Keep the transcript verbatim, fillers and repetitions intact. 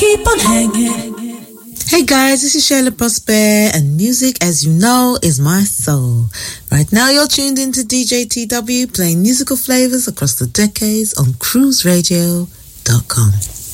Keep on hanging. Hey guys, this is Shayla Prosper, and music, as you know, is my soul. Right now you're tuned into D J T W, playing musical flavors across the decades on cruise radio dot com.